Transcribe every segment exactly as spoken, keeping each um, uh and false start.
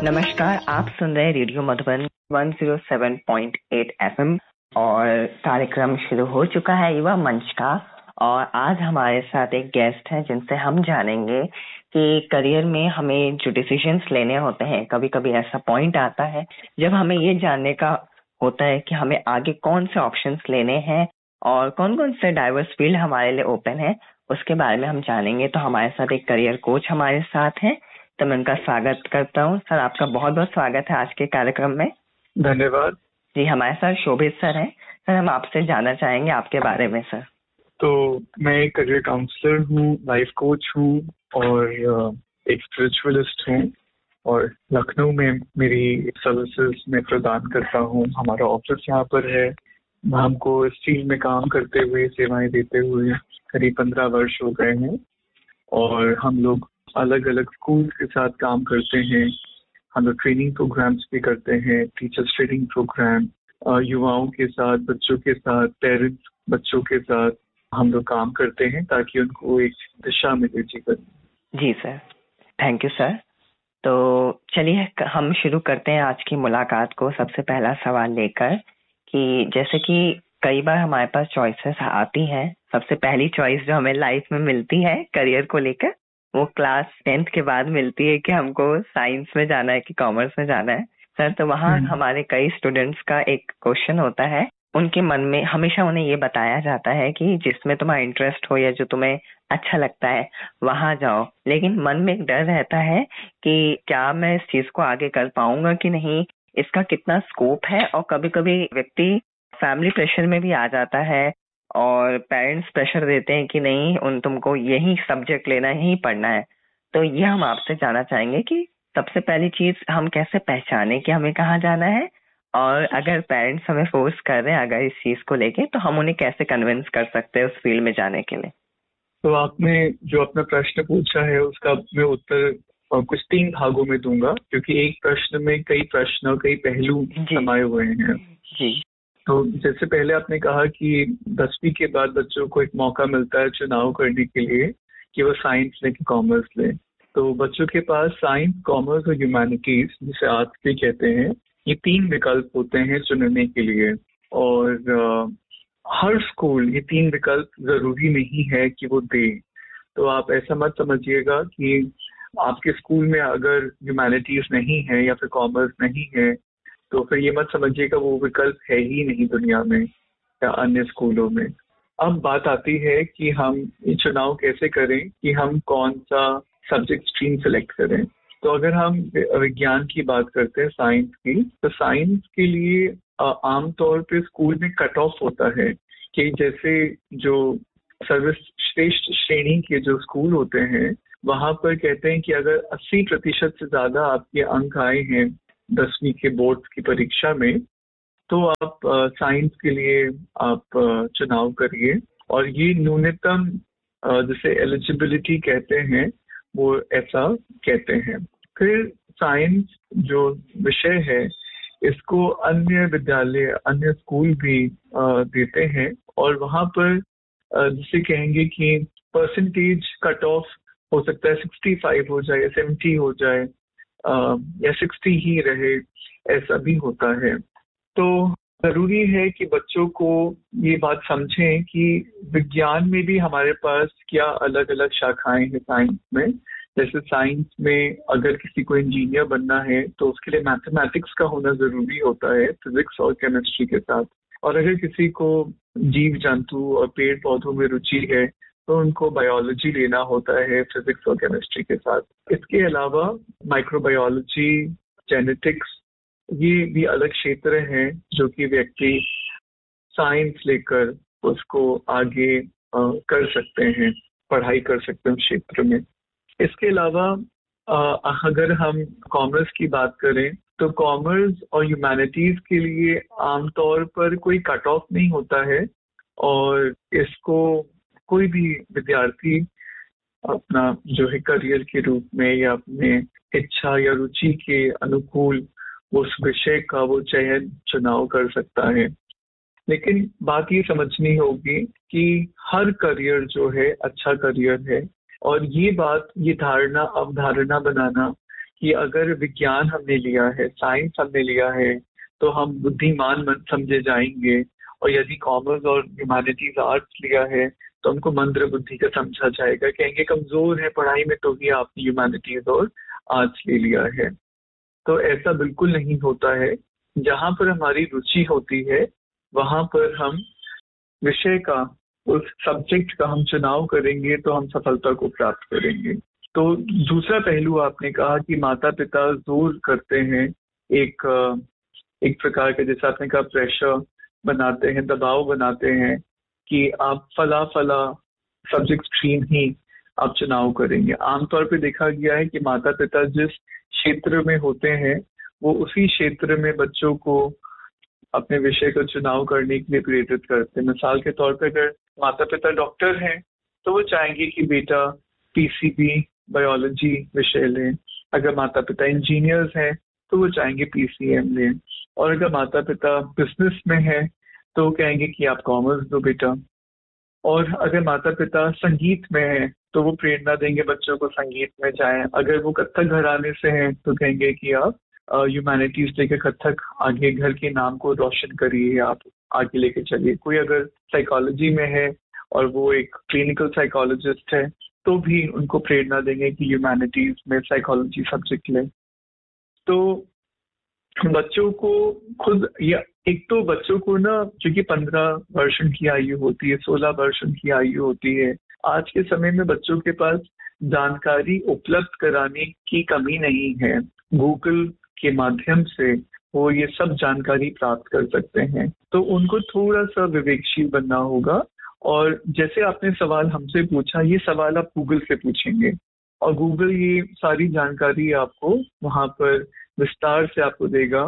नमस्कार, आप सुन रहे रेडियो मधुबन एक सौ सात पॉइंट आठ एफएम और कार्यक्रम शुरू हो चुका है युवा मंच का। और आज हमारे साथ एक गेस्ट है जिनसे हम जानेंगे कि करियर में हमें जो डिसीजंस लेने होते हैं, कभी कभी ऐसा पॉइंट आता है जब हमें ये जानने का होता है कि हमें आगे कौन से ऑप्शंस लेने हैं और कौन कौन से डाइवर्स फील्ड हमारे लिए ओपन है, उसके बारे में हम जानेंगे। तो हमारे साथ एक करियर कोच हमारे साथ हैं, तो मैं उनका स्वागत करता हूँ। सर, आपका बहुत बहुत स्वागत है आज के कार्यक्रम में। धन्यवाद जी। हमारे साथ शोभित सर हैं। सर, हम आपसे जानना चाहेंगे आपके बारे में। सर, तो मैं एक करियर काउंसलर हूँ, लाइफ कोच हूँ और एक स्पिरिचुअलिस्ट हूँ और लखनऊ में मेरी सर्विसेज में प्रदान करता हूँ। हमारा ऑफिस यहाँ पर है। हमको इस फील्ड में काम करते हुए, सेवाएं देते हुए करीब पंद्रह वर्ष हो गए हैं और हम लोग अलग अलग स्कूल के साथ काम करते हैं। हम लोग ट्रेनिंग प्रोग्राम्स भी करते हैं, टीचर्स ट्रेनिंग प्रोग्राम, युवाओं के साथ, बच्चों के साथ, पेरेंट्स बच्चों के साथ हम लोग काम करते हैं ताकि उनको एक दिशा मिले जीवन। जी सर, थैंक यू सर। तो चलिए हम शुरू करते हैं आज की मुलाकात को। सबसे पहला सवाल लेकर कि जैसे कि कई बार हमारे पास चॉइसेस आती हैं। सबसे पहली चॉइस जो हमें लाइफ में मिलती है करियर को लेकर, वो क्लास टेंथ के बाद मिलती है कि हमको साइंस में जाना है कि कॉमर्स में जाना है। सर, तो वहाँ हमारे कई स्टूडेंट्स का एक क्वेश्चन होता है, उनके मन में हमेशा उन्हें ये बताया जाता है कि जिसमें तुम्हारा इंटरेस्ट हो या जो तुम्हें अच्छा लगता है वहां जाओ, लेकिन मन में एक डर रहता है कि क्या मैं इस चीज को आगे कर पाऊंगा कि नहीं, इसका कितना स्कोप है। और कभी कभी व्यक्ति फैमिली प्रेशर में भी आ जाता है और पेरेंट्स प्रेशर देते हैं कि नहीं, उन तुमको यही सब्जेक्ट लेना है, यही पढ़ना है। तो ये हम आपसे जानना चाहेंगे कि सबसे पहली चीज हम कैसे पहचाने कि हमें कहाँ जाना है, और अगर पेरेंट्स हमें फोर्स कर रहे हैं अगर इस चीज को लेके, तो हम उन्हें कैसे कन्विंस कर सकते हैं उस फील्ड में जाने के लिए। तो आपने जो अपना प्रश्न पूछा है उसका मैं उत्तर कुछ तीन भागों में दूंगा, क्योंकि एक प्रश्न में कई प्रश्न और कई पहलू समाये हुए हैं। जी। तो जैसे पहले आपने कहा कि दसवीं के बाद बच्चों को एक मौका मिलता है चुनाव करने के लिए कि वो साइंस लें कि कॉमर्स लें। तो बच्चों के पास साइंस, कॉमर्स और ह्यूमैनिटीज, जिसे आर्ट्स भी कहते हैं, ये तीन विकल्प होते हैं चुनने के लिए। और आ, हर स्कूल ये तीन विकल्प जरूरी नहीं है कि वो दे। तो आप ऐसा मत समझिएगा कि आपके स्कूल में अगर ह्यूमैनिटीज नहीं है या फिर कॉमर्स नहीं है तो फिर ये मत समझिएगा वो विकल्प है ही नहीं दुनिया में या अन्य स्कूलों में। अब बात आती है कि हम ये चुनाव कैसे करें कि हम कौन सा सब्जेक्ट स्ट्रीम सेलेक्ट करें। तो अगर हम विज्ञान की बात करते हैं, साइंस की, तो साइंस के लिए आमतौर पे स्कूल में कट ऑफ होता है कि जैसे जो सर्वश्रेष्ठ श्रेणी के जो स्कूल होते हैं वहां पर कहते हैं कि अगर अस्सी प्रतिशत से ज्यादा आपके अंक आए हैं दसवीं के बोर्ड की परीक्षा में, तो आप साइंस के लिए आप चुनाव करिए। और ये न्यूनतम जिसे एलिजिबिलिटी कहते हैं वो ऐसा कहते हैं। फिर साइंस जो विषय है इसको अन्य विद्यालय, अन्य स्कूल भी देते हैं और वहाँ पर जिसे कहेंगे कि परसेंटेज कट ऑफ हो सकता है पैंसठ हो जाए, सत्तर हो जाए या साठ ही रहे, ऐसा भी होता है। तो जरूरी है कि बच्चों को ये बात समझें कि विज्ञान में भी हमारे पास क्या अलग अलग शाखाएं हैं साइंस में। जैसे साइंस में अगर किसी को इंजीनियर बनना है तो उसके लिए मैथमेटिक्स का होना जरूरी होता है, फिजिक्स और केमिस्ट्री के साथ। और अगर किसी को जीव जंतु और पेड़ पौधों में रुचि है तो उनको बायोलॉजी लेना होता है फिजिक्स और केमिस्ट्री के साथ। इसके अलावा माइक्रोबायोलॉजी, जेनेटिक्स, ये भी अलग क्षेत्र हैं जो कि व्यक्ति साइंस लेकर उसको आगे आ, कर सकते हैं, पढ़ाई कर सकते हैं उस क्षेत्र में। इसके अलावा आ, अगर हम कॉमर्स की बात करें तो कॉमर्स और ह्यूमैनिटीज के लिए आमतौर पर कोई कट ऑफ नहीं होता है और इसको कोई भी विद्यार्थी अपना जो है करियर के रूप में या अपने इच्छा या रुचि के अनुकूल उस विषय का वो चयन चुनाव कर सकता है। लेकिन बात ये समझनी होगी कि हर करियर जो है अच्छा करियर है, और ये बात, ये धारणा, अवधारणा बनाना कि अगर विज्ञान हमने लिया है, साइंस हमने लिया है, तो हम बुद्धिमान मन समझे जाएंगे, और यदि कॉमर्स और ह्यूमैनिटीज आर्ट्स लिया है तो हमको मंद्र बुद्धि का समझा जाएगा, कहेंगे कमजोर है पढ़ाई में तो ही आपने ह्यूमैनिटीज और आर्ट्स ले लिया है। तो ऐसा बिल्कुल नहीं होता है। जहाँ पर हमारी रुचि होती है वहां पर हम विषय का, उस सब्जेक्ट का हम चुनाव करेंगे तो हम सफलता को प्राप्त करेंगे। तो दूसरा पहलू आपने कहा कि माता पिता जोर करते हैं, एक एक प्रकार के, जैसे आपने कहा, प्रेशर बनाते हैं, दबाव बनाते हैं कि आप फला फला सब्जेक्ट स्ट्रीम ही आप चुनाव करेंगे। आमतौर पे देखा गया है कि माता पिता जिस क्षेत्र में होते हैं वो उसी क्षेत्र में बच्चों को अपने विषय का चुनाव करने के लिए प्रेरित करते हैं। मिसाल के तौर पर अगर माता पिता डॉक्टर हैं तो वो चाहेंगे कि बेटा पीसीबी बायोलॉजी विषय लें, अगर माता पिता इंजीनियर्स हैं तो वो चाहेंगे पीसीएम लें, और अगर माता पिता बिजनेस में है तो कहेंगे कि आप कॉमर्स दो बेटा, और अगर माता पिता संगीत में है तो वो प्रेरणा देंगे बच्चों को संगीत में जाएं, अगर वो कथक घराने से हैं तो कहेंगे कि आप ह्यूमैनिटीज लेके कथक आगे घर के नाम को रोशन करिए, आप आगे लेके चलिए। कोई अगर साइकोलॉजी में है और वो एक क्लिनिकल साइकोलॉजिस्ट है तो भी उनको प्रेरणा देंगे कि ह्यूमैनिटीज में साइकोलॉजी सब्जेक्ट लें। तो बच्चों को खुद, या एक तो बच्चों को ना, क्योंकि पंद्रह वर्ष की आयु होती है, सोलह वर्ष की आयु होती है, आज के समय में बच्चों के पास जानकारी उपलब्ध कराने की कमी नहीं है। गूगल के माध्यम से वो ये सब जानकारी प्राप्त कर सकते हैं। तो उनको थोड़ा सा विवेकशील बनना होगा, और जैसे आपने सवाल हमसे पूछा, ये सवाल आप गूगल से पूछेंगे और गूगल ये सारी जानकारी आपको वहां पर विस्तार से आपको देगा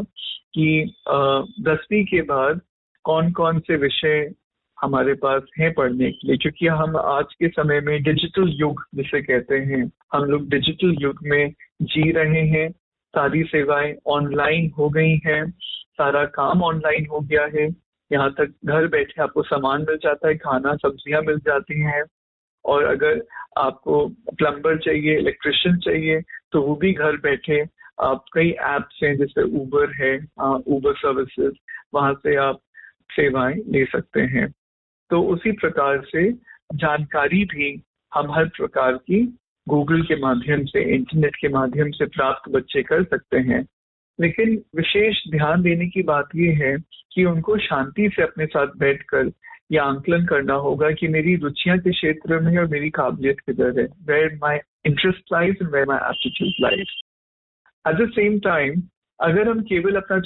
कि दसवीं के बाद कौन कौन से विषय हमारे पास हैं पढ़ने के लिए। क्योंकि हम आज के समय में डिजिटल युग जिसे कहते हैं, हम लोग डिजिटल युग में जी रहे हैं, सारी सेवाएं ऑनलाइन हो गई हैं, सारा काम ऑनलाइन हो गया है, यहाँ तक घर बैठे आपको सामान मिल जाता है, खाना सब्जियां मिल जाती हैं, और अगर आपको प्लम्बर चाहिए, इलेक्ट्रिशियन चाहिए तो वो भी घर बैठे, आप कई ऐप्स हैं जैसे उबर है, उबर सर्विसेज, वहां से आप सेवाएं ले सकते हैं। तो उसी प्रकार से जानकारी भी हम हर प्रकार की गूगल के माध्यम से, इंटरनेट के माध्यम से प्राप्त बच्चे कर सकते हैं। लेकिन विशेष ध्यान देने की बात यह है कि उनको शांति से अपने साथ बैठकर यह आंकलन करना होगा कि मेरी रुचियां के क्षेत्र में और मेरी काबिलियत किधर है, where my interest lies and where my aptitude lies. At the same time अगर हम केवल अपना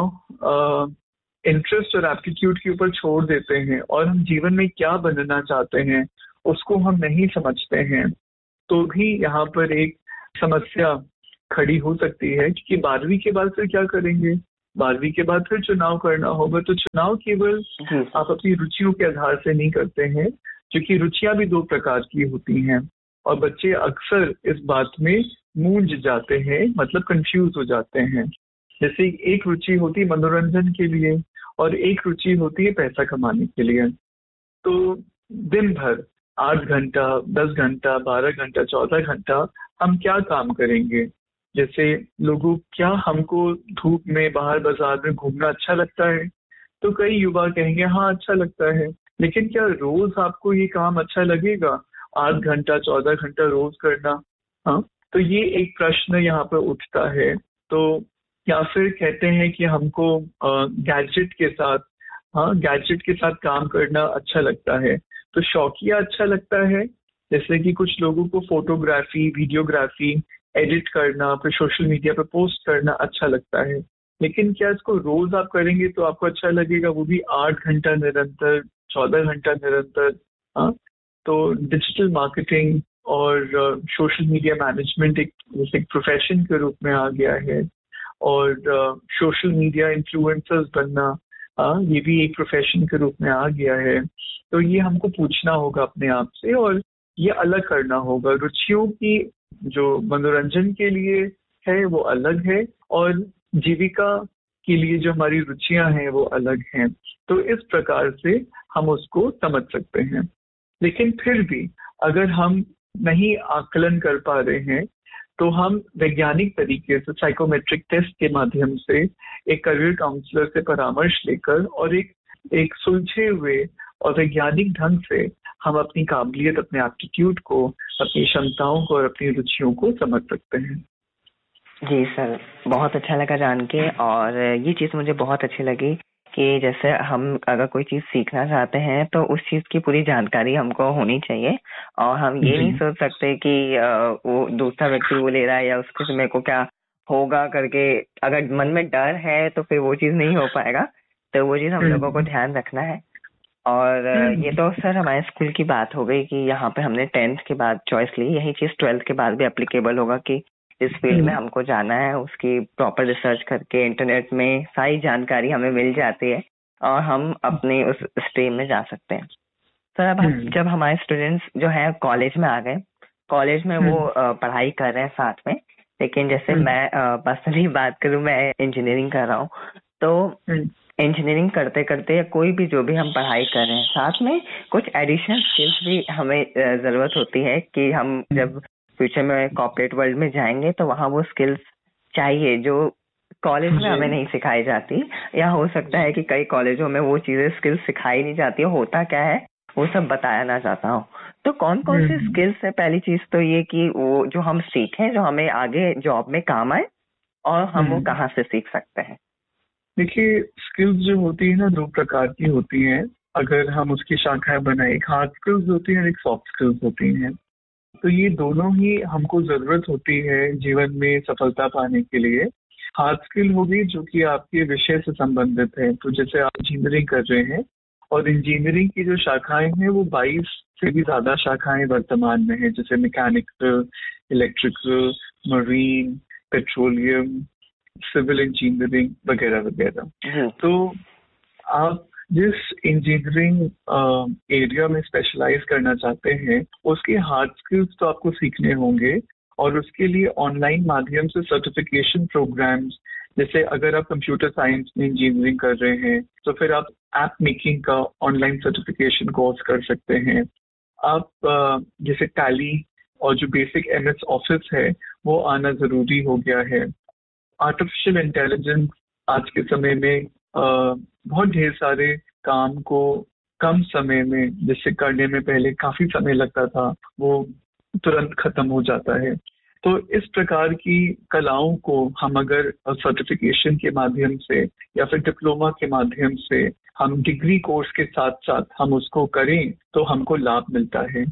चुनाव इंटरेस्ट और एप्टीट्यूड के ऊपर छोड़ देते हैं और हम जीवन में क्या बनना चाहते हैं उसको हम नहीं समझते हैं, तो भी यहाँ पर एक समस्या खड़ी हो सकती है। क्योंकि बारहवीं के बाद फिर क्या करेंगे, बारहवीं के बाद फिर चुनाव करना होगा। तो चुनाव केवल आप अपनी रुचियों के आधार से नहीं करते हैं, क्योंकि रुचियां भी दो प्रकार की होती हैं, और बच्चे अक्सर इस बात में मूंझ जाते हैं, मतलब कंफ्यूज हो जाते हैं। जैसे एक रुचि होती है मनोरंजन के लिए और एक रुचि होती है पैसा कमाने के लिए। तो दिन भर आठ घंटा, दस घंटा, बारह घंटा, चौदह घंटा हम क्या काम करेंगे। जैसे लोगों, क्या हमको धूप में बाहर बाजार में घूमना अच्छा लगता है? तो कई युवा कहेंगे हाँ अच्छा लगता है, लेकिन क्या रोज आपको ये काम अच्छा लगेगा, आठ घंटा चौदह घंटा रोज करना? हाँ, तो ये एक प्रश्न यहाँ पर उठता है। तो या फिर कहते हैं कि हमको गैजेट के साथ, हाँ गैजेट के साथ काम करना अच्छा लगता है, तो शौकिया अच्छा लगता है। जैसे कि कुछ लोगों को फोटोग्राफी, वीडियोग्राफी, एडिट करना, फिर सोशल मीडिया पर पोस्ट करना अच्छा लगता है, लेकिन क्या इसको रोज आप करेंगे तो आपको अच्छा लगेगा, वो भी आठ घंटा निरंतर, चौदह घंटा निरंतर? हाँ, तो डिजिटल मार्केटिंग और सोशल मीडिया मैनेजमेंट एक, एक प्रोफेशन के रूप में आ गया है, और सोशल मीडिया इन्फ्लुएंसर्स बनना, हाँ ये भी एक प्रोफेशन के रूप में आ गया है। तो ये हमको पूछना होगा अपने आप से, और ये अलग करना होगा। रुचियों की जो मनोरंजन के लिए है वो अलग है, और जीविका के लिए जो हमारी रुचियां हैं वो अलग हैं। तो इस प्रकार से हम उसको समझ सकते हैं। लेकिन फिर भी अगर हम नहीं आकलन कर पा रहे हैं तो हम वैज्ञानिक तरीके से साइकोमेट्रिक टेस्ट के माध्यम से एक करियर काउंसलर से परामर्श लेकर और एक एक सुलझे हुए और वैज्ञानिक ढंग से हम अपनी काबिलियत, अपने एप्टीट्यूड को, अपनी क्षमताओं को और अपनी रुचियों को समझ सकते हैं। जी सर, बहुत अच्छा लगा जान के। और ये चीज़ मुझे बहुत अच्छी लगी कि जैसे हम अगर कोई चीज़ सीखना चाहते हैं तो उस चीज़ की पूरी जानकारी हमको होनी चाहिए, और हम ये नहीं सोच सकते कि वो दूसरा व्यक्ति वो ले रहा है या उसके मेरे को क्या होगा करके। अगर मन में डर है तो फिर वो चीज़ नहीं हो पाएगा, तो वो चीज़ हम लोगों को ध्यान रखना है। और ये तो सर हमारे स्कूल की बात हो गई कि यहाँ पे हमने टेंथ के बाद चॉइस ली। यही चीज़ ट्वेल्थ के बाद भी एप्लीकेबल होगा कि जिस फील्ड में हमको जाना है उसकी प्रॉपर रिसर्च करके इंटरनेट में सारी जानकारी हमें मिल जाती है और हम अपने उस स्ट्रीम में जा सकते हैं। सर अब हम जब हमारे स्टूडेंट्स जो है कॉलेज में आ गए, कॉलेज में वो पढ़ाई कर रहे हैं साथ में, लेकिन जैसे मैं पर्सनली बात करूँ, मैं इंजीनियरिंग कर रहा हूँ, तो इंजीनियरिंग करते करते या कोई भी जो भी हम पढ़ाई कर रहे हैं, साथ में कुछ एडिशनल स्किल्स भी हमें ज़रूरत होती है कि हम जब फ्यूचर में कॉर्पोरेट वर्ल्ड में जाएंगे तो वहाँ वो स्किल्स चाहिए जो कॉलेज में हमें नहीं सिखाई जाती, या हो सकता है कि कई कॉलेजों में वो चीज़ें स्किल्स सिखाई नहीं जाती, होता क्या है वो सब बताया ना जाता हो। तो कौन कौन सी स्किल्स है? पहली चीज़ तो ये कि वो जो हम सीखें जो हमें आगे जॉब में काम आए, और हम वो कहाँ से सीख सकते हैं? देखिए, स्किल्स जो होती है ना दो प्रकार की होती हैं, अगर हम उसकी शाखाएं बनाए। एक हार्ड स्किल्स होती है और एक सॉफ्ट स्किल्स होती हैं। तो ये दोनों ही हमको जरूरत होती है जीवन में सफलता पाने के लिए। हार्ड स्किल होगी जो कि आपके विषय से संबंधित है। तो जैसे आप इंजीनियरिंग कर रहे हैं और इंजीनियरिंग की जो शाखाएं हैं वो बाईस से भी ज्यादा शाखाएं वर्तमान में है, जैसे mechanical, electrical, marine, petroleum, civil engineering वगैरह वगैरह। तो आप जिस इंजीनियरिंग एरिया में स्पेशलाइज करना चाहते हैं उसके हार्ड स्किल्स तो आपको सीखने होंगे, और उसके लिए ऑनलाइन माध्यम से सर्टिफिकेशन प्रोग्राम्स, जैसे अगर आप कंप्यूटर साइंस में इंजीनियरिंग कर रहे हैं तो फिर आप ऐप मेकिंग का ऑनलाइन सर्टिफिकेशन कोर्स कर सकते हैं। आप जैसे टैली और जो बेसिक एमएस ऑफिस है वो आना जरूरी हो गया है। आर्टिफिशियल इंटेलिजेंस आज के समय में आ, बहुत ढेर सारे काम को कम समय में, जिससे करने में पहले काफी समय लगता था, वो तुरंत खत्म हो जाता है। तो इस प्रकार की कलाओं को हम अगर सर्टिफिकेशन के माध्यम से या फिर डिप्लोमा के माध्यम से हम डिग्री कोर्स के साथ साथ हम उसको करें तो हमको लाभ मिलता है।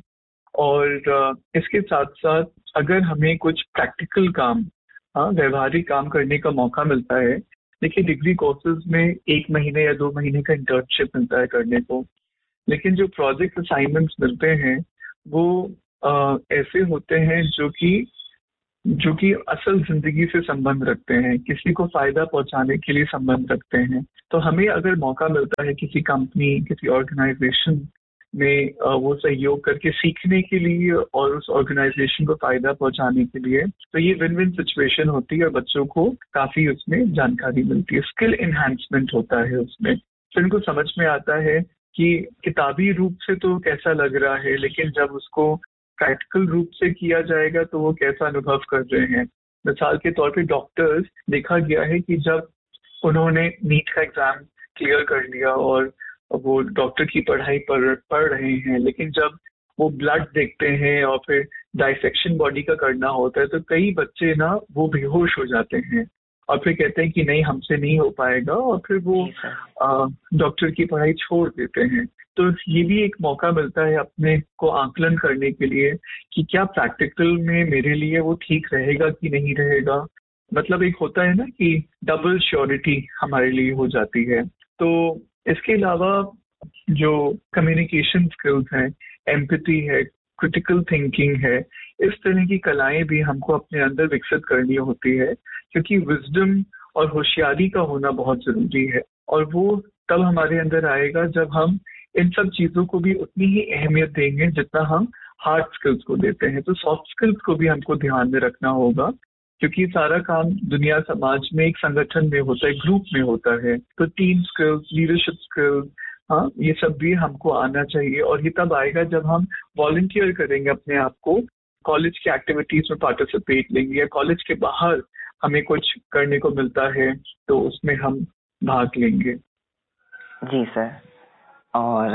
और इसके साथ साथ अगर हमें कुछ प्रैक्टिकल काम, हाँ व्यवहारिक काम करने का मौका मिलता है। देखिए, डिग्री कोर्सेज में एक महीने या दो महीने का इंटर्नशिप मिलता है करने को, लेकिन जो प्रोजेक्ट असाइनमेंट्स मिलते हैं वो आ, ऐसे होते हैं जो कि जो कि असल जिंदगी से संबंध रखते हैं, किसी को फायदा पहुंचाने के लिए संबंध रखते हैं। तो हमें अगर मौका मिलता है किसी कंपनी, किसी ऑर्गेनाइजेशन में वो सहयोग करके सीखने के लिए और उस ऑर्गेनाइजेशन को फायदा पहुंचाने के लिए, तो ये विन विन सिचुएशन होती है और बच्चों को काफी उसमें जानकारी मिलती है। स्किल एनहांसमेंट होता है उसमें। फिर इनको समझ में आता है कि किताबी रूप से तो कैसा लग रहा है, लेकिन जब उसको प्रैक्टिकल रूप से किया जाएगा तो वो कैसा अनुभव कर रहे हैं। मिसाल के तौर पे डॉक्टर्स, देखा गया है कि जब उन्होंने नीट का एग्जाम क्लियर कर लिया और वो डॉक्टर की पढ़ाई पढ़ पढ़ रहे हैं, लेकिन जब वो ब्लड देखते हैं और फिर डाइसेक्शन बॉडी का करना होता है तो कई बच्चे ना वो बेहोश हो जाते हैं और फिर कहते हैं कि नहीं हमसे नहीं हो पाएगा, और फिर वो डॉक्टर की पढ़ाई छोड़ देते हैं। तो ये भी एक मौका मिलता है अपने को आकलन करने के लिए कि क्या प्रैक्टिकल में मेरे लिए वो ठीक रहेगा कि नहीं रहेगा। मतलब एक होता है ना कि डबल श्योरिटी हमारे लिए हो जाती है। तो इसके अलावा जो कम्युनिकेशन स्किल्स हैं, एम्पैथी है, क्रिटिकल थिंकिंग है, इस तरह की कलाएं भी हमको अपने अंदर विकसित करनी होती है, क्योंकि विजडम और होशियारी का होना बहुत जरूरी है। और वो तब हमारे अंदर आएगा जब हम इन सब चीजों को भी उतनी ही अहमियत देंगे जितना हम हार्ड स्किल्स को देते हैं। तो सॉफ्ट स्किल्स को भी हमको ध्यान में रखना होगा, क्योंकि सारा काम दुनिया समाज में एक संगठन में होता है, ग्रुप में होता है। तो टीम स्किल्स, लीडरशिप स्किल्स, हाँ ये सब भी हमको आना चाहिए। और ये तब आएगा जब हम वॉलंटियर करेंगे अपने आप को कॉलेज की एक्टिविटीज में पार्टिसिपेट लेंगे या कॉलेज के बाहर हमें कुछ करने को मिलता है तो उसमें हम भाग लेंगे। जी सर, और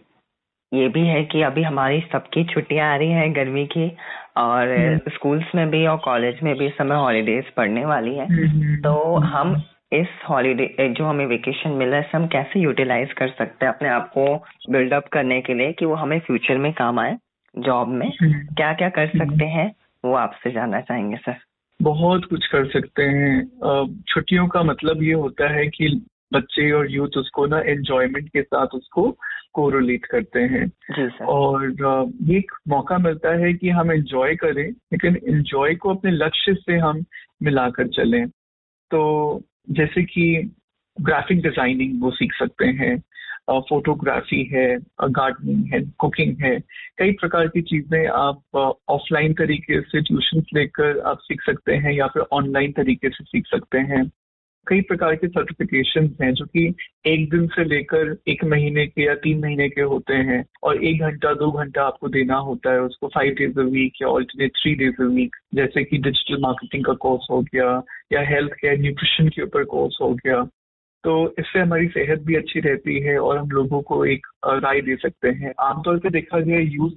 ये भी है कि अभी हमारी सबकी छुट्टियां आ रही हैं गर्मी की, और स्कूल्स में भी और कॉलेज में भी समय हॉलीडेज पड़ने वाली है, तो हम इस हॉलीडे जो हमें वेकेशन मिला है हम कैसे यूटिलाइज कर सकते हैं अपने आप को बिल्डअप करने के लिए कि वो हमें फ्यूचर में काम आए, जॉब में क्या क्या कर सकते हैं वो आपसे जानना चाहेंगे सर। बहुत कुछ कर सकते हैं। छुट्टियों का मतलब ये होता है कि बच्चे और यूथ उसको ना एंजॉयमेंट के साथ उसको कोरिलेट करते हैं। जी सर। और ये एक मौका मिलता है कि हम एंजॉय करें, लेकिन एंजॉय को अपने लक्ष्य से हम मिलाकर चलें। तो जैसे कि ग्राफिक डिजाइनिंग वो सीख सकते हैं, फोटोग्राफी है, गार्डनिंग है, कुकिंग है, कई प्रकार की चीजें आप ऑफलाइन तरीके से ट्यूशन लेकर आप सीख सकते हैं या फिर ऑनलाइन तरीके से सीख सकते हैं। कई प्रकार के सर्टिफिकेशन हैं जो कि एक दिन से लेकर एक महीने के या तीन महीने के होते हैं, और एक घंटा दो घंटा आपको देना होता है उसको फाइव डेज अ वीक या alternate three days a week. जैसे कि डिजिटल मार्केटिंग का कोर्स हो गया या हेल्थ केयर न्यूट्रिशन के ऊपर कोर्स हो गया। तो इससे हमारी सेहत भी अच्छी रहती है और हम लोगों को एक राय दे सकते हैं। आमतौर पर देखा गया यूथ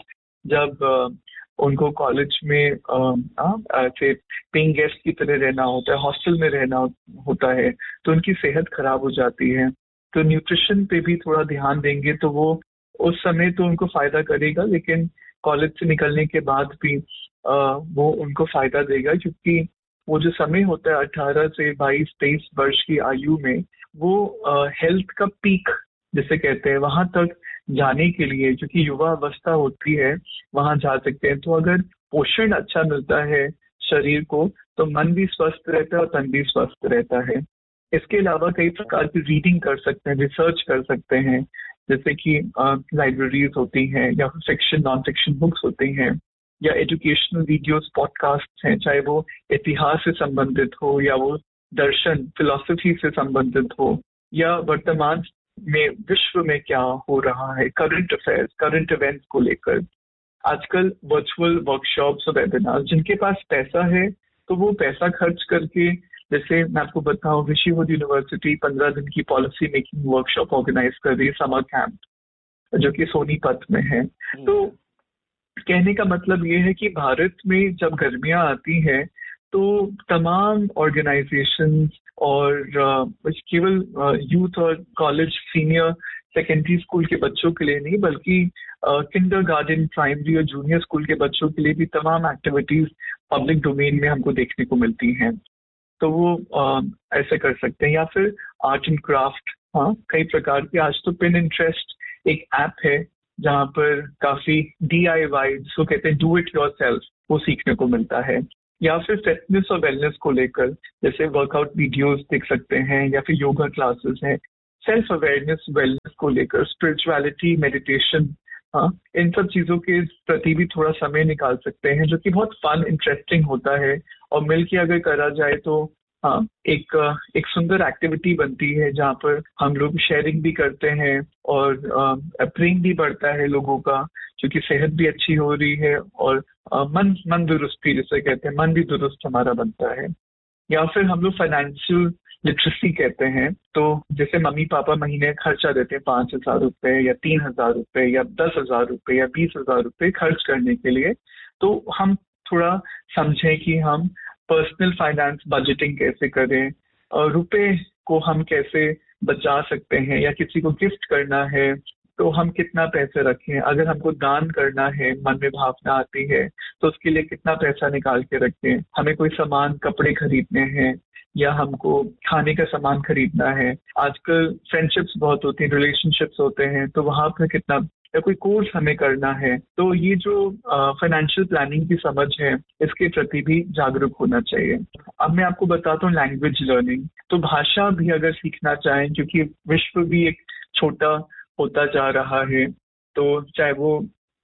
जब उनको कॉलेज में ऐसे पेइंग गेस्ट की तरह रहना होता है, हॉस्टल में रहना होता है, तो उनकी सेहत खराब हो जाती है। तो न्यूट्रिशन पे भी थोड़ा ध्यान देंगे तो वो उस समय तो उनको फायदा करेगा, लेकिन कॉलेज से निकलने के बाद भी आ, वो उनको फायदा देगा, क्योंकि वो जो समय होता है अठारह से बाईस तेईस वर्ष की आयु में, वो हेल्थ का पीक जिसे कहते हैं वहां तक जाने के लिए, जो कि युवा अवस्था होती है, वहां जा सकते हैं। तो अगर पोषण अच्छा मिलता है शरीर को तो मन भी स्वस्थ रहता है और तन भी स्वस्थ रहता है। इसके अलावा कई प्रकार की रीडिंग कर सकते हैं, रिसर्च कर सकते हैं, जैसे कि लाइब्रेरीज होती हैं या फिक्शन नॉन फिक्शन बुक्स होती हैं या एजुकेशनल वीडियोस पॉडकास्ट हैं, चाहे वो इतिहास से संबंधित हो या वो दर्शन फिलॉसफी से संबंधित हो या वर्तमान में विश्व में क्या हो रहा है, करंट अफेयर्स करंट इवेंट्स को लेकर। आजकल वर्चुअल वर्कशॉप्स और वेबिनार, जिनके पास पैसा है तो वो पैसा खर्च करके, जैसे मैं आपको बताऊं ऋषिवुड यूनिवर्सिटी पंद्रह दिन की पॉलिसी मेकिंग वर्कशॉप ऑर्गेनाइज कर रही है, समर कैंप, जो कि सोनीपत में है। तो कहने का मतलब ये है कि भारत में जब गर्मियां आती हैं तो तमाम ऑर्गेनाइजेशन और केवल यूथ और कॉलेज सीनियर सेकेंडरी स्कूल के बच्चों के लिए नहीं, बल्कि किंडर गार्डन प्राइमरी और जूनियर स्कूल के बच्चों के लिए भी तमाम एक्टिविटीज पब्लिक डोमेन में हमको देखने को मिलती हैं। तो वो आ, ऐसे कर सकते हैं। या फिर आर्ट एंड क्राफ्ट, हाँ कई प्रकार की, आज तो पिनिंटरेस्ट एक ऐप है जहाँ पर काफी डी आई वाई जिसको कहते हैं डू इट योर सेल्फ, वो सीखने को मिलता है। या फिर फिटनेस और वेलनेस को लेकर जैसे वर्कआउट वीडियोस देख सकते हैं या फिर योगा क्लासेस हैं। सेल्फ अवेयरनेस वेलनेस को लेकर स्पिरिचुअलिटी, मेडिटेशन, हाँ इन सब चीजों के प्रति भी थोड़ा समय निकाल सकते हैं, जो कि बहुत फन इंटरेस्टिंग होता है और मिलके अगर करा जाए तो हाँ एक एक सुंदर एक्टिविटी बनती है जहाँ पर हम लोग शेयरिंग भी करते हैं और प्रेम भी बढ़ता है लोगों का, क्योंकि सेहत भी अच्छी हो रही है और आ, मन मन दुरुस्ती जिसे कहते हैं, मन भी दुरुस्त हमारा बनता है। या फिर हम लोग फाइनेंशियल लिटरेसी कहते हैं, तो जैसे मम्मी पापा महीने खर्चा देते हैं पांच हजार रुपए या तीन हजार रुपए या दस हजार रुपए या बीस हजार रुपए खर्च करने के लिए, तो हम थोड़ा समझें कि हम पर्सनल फाइनेंस बजटिंग कैसे करें और रुपए को हम कैसे बचा सकते हैं, या किसी को गिफ्ट करना है तो हम कितना पैसे रखें, अगर हमको दान करना है, मन में भावना आती है तो उसके लिए कितना पैसा निकाल के रखें, हमें कोई सामान कपड़े खरीदने हैं या हमको खाने का सामान खरीदना है, आजकल फ्रेंडशिप्स बहुत होती हैं, रिलेशनशिप्स होते हैं, तो वहां पर कितना, या कोई कोर्स हमें करना है, तो ये जो फाइनेंशियल प्लानिंग की समझ है इसके प्रति भी जागरूक होना चाहिए। अब मैं आपको बताता हूँ लैंग्वेज लर्निंग। तो भाषा भी अगर सीखना चाहें, क्योंकि विश्व भी एक छोटा होता जा रहा है, तो चाहे वो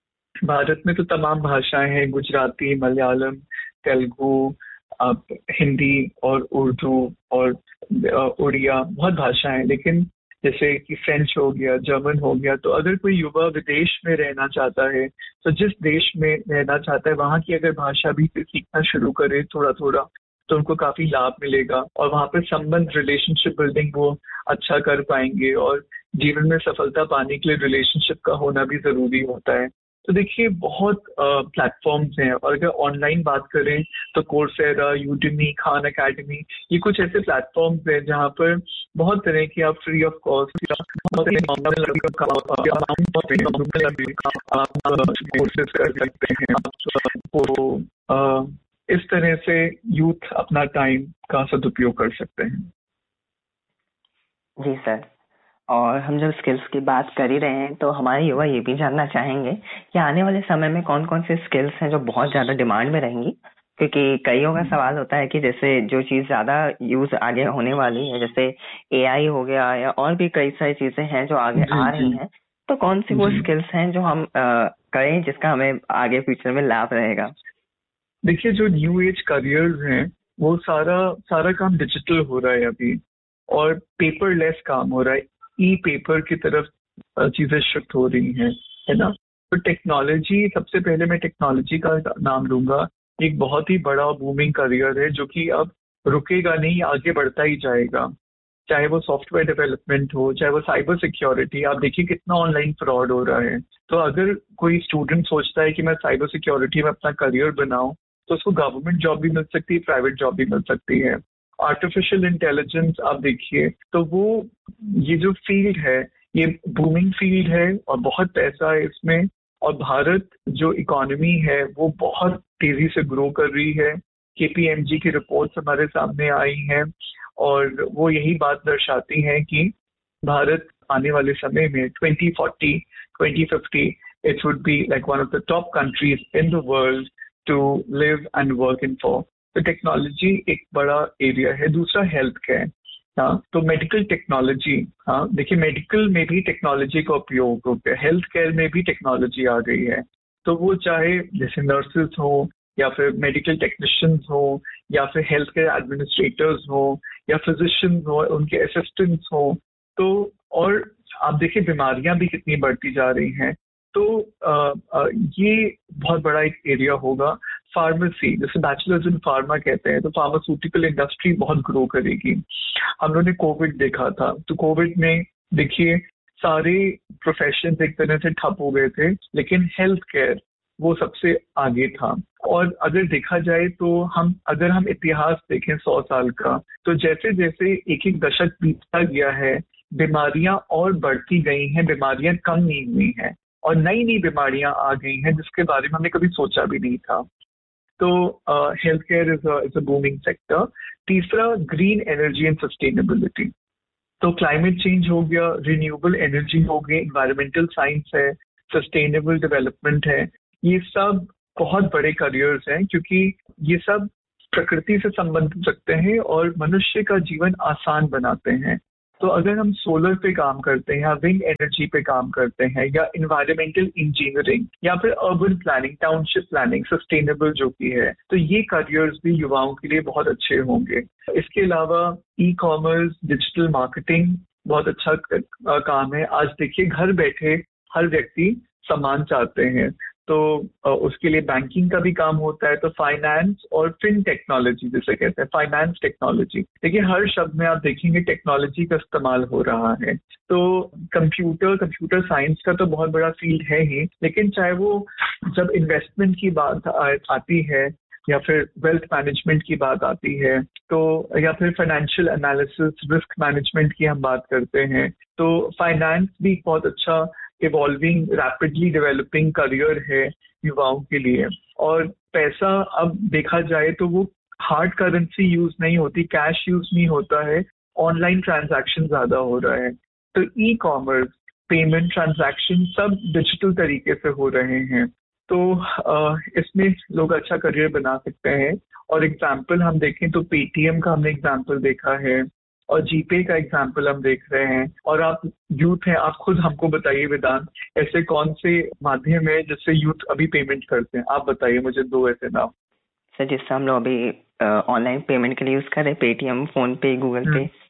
भारत में तो तमाम भाषाएं हैं, गुजराती, मलयालम, तेलुगु, आप हिंदी और उर्दू और उड़िया, बहुत भाषाएं, लेकिन जैसे कि फ्रेंच हो गया, जर्मन हो गया। तो अगर कोई युवा विदेश में रहना चाहता है तो जिस देश में रहना चाहता है वहाँ की अगर भाषा भी सीखना शुरू करे थोड़ा थोड़ा तो उनको काफी लाभ मिलेगा और वहाँ पे संबंध, रिलेशनशिप बिल्डिंग वो अच्छा कर पाएंगे। और जीवन में सफलता पाने के लिए रिलेशनशिप का होना भी जरूरी होता है। तो देखिए बहुत प्लेटफॉर्म्स हैं और अगर ऑनलाइन बात करें तो कोर्सेरा, यूडेमी, खान एकेडमी, ये कुछ ऐसे प्लेटफॉर्म्स हैं जहाँ पर बहुत तरह की आप फ्री ऑफ कॉस्ट कोर्सेज कर सकते हैं। तो इस तरह से यूथ अपना टाइम का सदुपयोग कर सकते हैं। जी सर, और हम जब स्किल्स की बात कर ही रहे हैं तो हमारे युवा ये भी जानना चाहेंगे कि आने वाले समय में कौन कौन से स्किल्स हैं जो बहुत ज्यादा डिमांड में रहेंगी, क्योंकि कईयों का सवाल होता है कि जैसे जो चीज ज्यादा यूज आगे होने वाली है, जैसे एआई हो गया या और भी कई सारी चीजें हैं जो आगे आ रही हैं, तो कौन सी वो स्किल्स हैं जो हम आ, करें जिसका हमें आगे फ्यूचर में लाभ रहेगा। देखिए जो न्यू एज करियर्स हैं वो सारा सारा काम डिजिटल हो रहा है अभी और पेपरलेस काम हो रहा है, ई पेपर की तरफ चीजें शिफ्ट हो रही हैं, है ना। तो टेक्नोलॉजी, सबसे पहले मैं टेक्नोलॉजी का नाम लूंगा, एक बहुत ही बड़ा बूमिंग करियर है जो कि अब रुकेगा नहीं, आगे बढ़ता ही जाएगा। चाहे वो सॉफ्टवेयर डेवलपमेंट हो, चाहे वो साइबर सिक्योरिटी। आप देखिए कितना ऑनलाइन फ्रॉड हो रहा है। तो अगर कोई स्टूडेंट सोचता है कि मैं साइबर सिक्योरिटी में अपना करियर बनाऊं तो उसको गवर्नमेंट जॉब भी मिल सकती है, प्राइवेट जॉब भी मिल सकती है। आर्टिफिशियल इंटेलिजेंस आप देखिए तो वो ये जो फील्ड है ये बूमिंग फील्ड है और बहुत पैसा है इसमें। और भारत जो इकोनॉमी है वो बहुत तेजी से ग्रो कर रही है। केपीएमजी की रिपोर्ट्स हमारे सामने आई हैं और वो यही बात दर्शाती हैं कि भारत आने वाले समय में twenty forty, twenty fifty it would be like one of the top countries in the world to live and work in for. तो टेक्नोलॉजी एक बड़ा एरिया है। दूसरा हेल्थ केयर, हाँ, तो मेडिकल टेक्नोलॉजी, हाँ देखिए मेडिकल में भी टेक्नोलॉजी का उपयोग हो गया, हेल्थ केयर में भी टेक्नोलॉजी आ गई है। तो वो चाहे जैसे नर्सेज हो या फिर मेडिकल टेक्नीशियंस हो या फिर हेल्थ केयर एडमिनिस्ट्रेटर्स हो या फिजिशियंस हो, उनके असिस्टेंट्स हो। तो और आप देखिए बीमारियां भी कितनी बढ़ती जा रही हैं। तो आ, आ, ये बहुत बड़ा एक एरिया होगा। फार्मेसी, जैसे बैचलर्स इन फार्मा कहते हैं, तो फार्मास्यूटिकल इंडस्ट्री बहुत ग्रो करेगी। हम लोगों ने कोविड देखा था, तो कोविड में देखिए सारे प्रोफेशन एक तरह से ठप हो गए थे, लेकिन हेल्थ केयर वो सबसे आगे था। और अगर देखा जाए तो हम अगर हम इतिहास देखें सौ साल का, तो जैसे जैसे एक एक दशक बीतता गया है बीमारियां और बढ़ती गई हैं, बीमारियां कम नहीं हुई हैं और नई नई बीमारियां आ गई हैं जिसके बारे में हमने कभी सोचा भी नहीं था। तो health care is is a booming sector. तीसरा ग्रीन एनर्जी एंड सस्टेनेबिलिटी, तो क्लाइमेट चेंज हो गया, रिन्यूएबल एनर्जी हो गई, एनवायरमेंटल साइंस है, सस्टेनेबल डेवलपमेंट है। ये सब बहुत बड़े करियर्स हैं क्योंकि ये सब प्रकृति से संबंधित रखते हैं और मनुष्य का जीवन आसान बनाते हैं। तो अगर हम सोलर पे काम करते हैं या विंड एनर्जी पे काम करते हैं या इन्वायरमेंटल इंजीनियरिंग या फिर urban planning, township planning, sustainable जो की है, तो ये करियर्स भी युवाओं के लिए बहुत अच्छे होंगे। इसके अलावा ई कॉमर्स, डिजिटल मार्केटिंग बहुत अच्छा काम है। आज देखिए घर बैठे हर व्यक्ति सामान चाहते हैं, तो उसके लिए बैंकिंग का भी काम होता है। तो फाइनेंस और फिन टेक्नोलॉजी जिसे कहते हैं, फाइनेंस टेक्नोलॉजी, देखिए हर शब्द में आप देखेंगे टेक्नोलॉजी का इस्तेमाल हो रहा है। तो कंप्यूटर कंप्यूटर साइंस का तो बहुत बड़ा फील्ड है ही, लेकिन चाहे वो जब इन्वेस्टमेंट की बात आती है या फिर वेल्थ मैनेजमेंट की बात आती है, तो या फिर फाइनेंशियल एनालिसिस, रिस्क मैनेजमेंट की हम बात करते हैं, तो फाइनेंस भी बहुत अच्छा इवॉल्विंग, रैपिडली डेवलपिंग करियर है युवाओं के लिए। और पैसा अब देखा जाए तो वो हार्ड करेंसी यूज नहीं होती, कैश यूज नहीं होता है, ऑनलाइन ट्रांजैक्शन ज्यादा हो रहा है। तो ई कॉमर्स, पेमेंट, ट्रांजैक्शन सब डिजिटल तरीके से हो रहे हैं। तो इसमें लोग अच्छा करियर बना सकते हैं। और एग्जाम्पल हम देखें तो पेटीएम का हमने एग्जाम्पल देखा है और जीपे का एग्जाम्पल हम देख रहे हैं। और आप यूथ हैं, आप खुद हमको बताइए वेदांत, ऐसे कौन से माध्यम है जिससे यूथ अभी पेमेंट करते हैं? आप बताइए मुझे दो ऐसे नाम। सर जिससे हम लोग अभी ऑनलाइन पेमेंट के लिए यूज कर रहे हैं, पेटीएम, फोन पे, गूगल पे।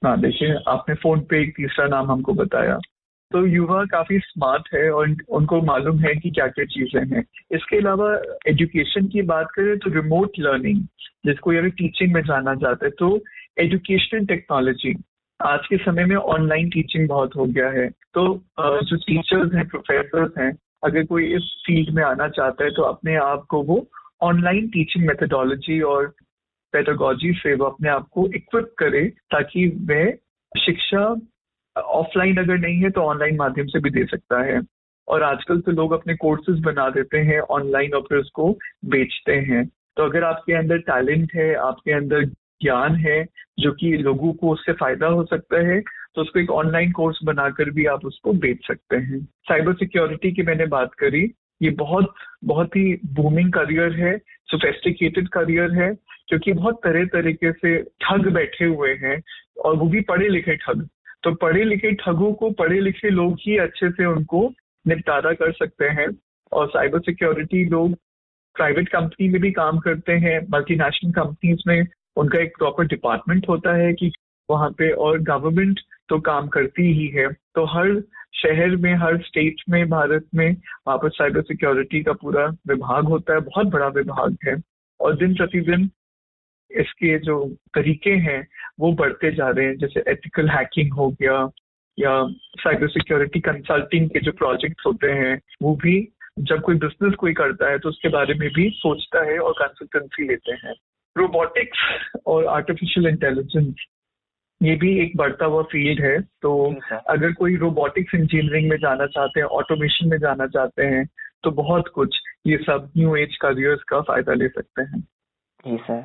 हाँ देखिए, आपने फोन पे एक तीसरा नाम हमको बताया, तो युवा काफी स्मार्ट है और उनको मालूम है कि क्या क्या चीजें हैं। इसके अलावा एजुकेशन की बात करें तो रिमोट लर्निंग, जिसको अगर टीचिंग में जाना चाहते हैं, तो एजुकेशनल टेक्नोलॉजी, आज के समय में ऑनलाइन टीचिंग बहुत हो गया है। तो जो टीचर्स हैं, प्रोफेसर्स हैं, अगर कोई इस फील्ड में आना चाहता है तो अपने आप को वो ऑनलाइन टीचिंग मेथोडोलॉजी और पेडागोजी से वो अपने आप को इक्विप करे, ताकि वह शिक्षा ऑफलाइन अगर नहीं है तो ऑनलाइन माध्यम से भी दे सकता है। और आजकल तो लोग अपने कोर्सेज बना देते हैं ऑनलाइन और फिर उसको बेचते हैं। तो अगर आपके अंदर टैलेंट है, आपके अंदर ज्ञान है जो कि लोगों को उससे फायदा हो सकता है, तो उसको एक ऑनलाइन कोर्स बनाकर भी आप उसको बेच सकते हैं। साइबर सिक्योरिटी की मैंने बात करी, ये बहुत बहुत ही बूमिंग करियर है, सोफिस्टिकेटेड करियर है, क्योंकि बहुत तरह तरीके से ठग बैठे हुए हैं, और वो भी पढ़े लिखे ठग। तो पढ़े लिखे ठगों को पढ़े लिखे लोग ही अच्छे से उनको निपटारा कर सकते हैं। और साइबर सिक्योरिटी लोग प्राइवेट कंपनी में भी काम करते हैं, मल्टीनेशनल कंपनीज में उनका एक प्रॉपर डिपार्टमेंट होता है कि वहाँ पे, और गवर्नमेंट तो काम करती ही है। तो हर शहर में, हर स्टेट में भारत में वहाँ पर साइबर सिक्योरिटी का पूरा विभाग होता है, बहुत बड़ा विभाग है। और दिन प्रतिदिन इसके जो तरीके हैं वो बढ़ते जा रहे हैं, जैसे एथिकल हैकिंग हो गया, या साइबर सिक्योरिटी कंसल्टिंग के जो प्रोजेक्ट्स होते हैं, वो भी जब कोई बिजनेस कोई करता है तो उसके बारे में भी सोचता है और कंसल्टेंसी लेते हैं। रोबोटिक्स और आर्टिफिशियल इंटेलिजेंस, ये भी एक बढ़ता हुआ फील्ड है। तो अगर कोई रोबोटिक्स इंजीनियरिंग में जाना चाहते हैं, ऑटोमेशन में जाना चाहते हैं, तो बहुत कुछ ये सब न्यू एज करियर्स का फायदा ले सकते हैं। जी सर।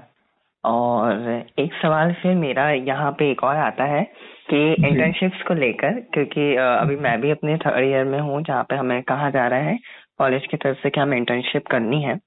और एक सवाल फिर मेरा यहाँ पे एक और आता है कि इंटर्नशिप्स को लेकर, क्योंकि अभी मैं भी अपने थर्ड ईयर में हूँ, जहाँ पे हमें कहा जा रहा है कॉलेज की तरफ से कि हमें इंटर्नशिप करनी है।